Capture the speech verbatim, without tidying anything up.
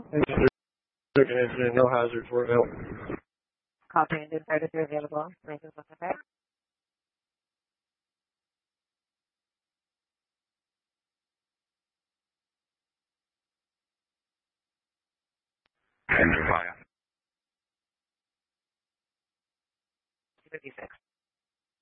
Second incident, no hazards, for help. Copy and insert if you're available. License with effect. Enter fire. fifty-six.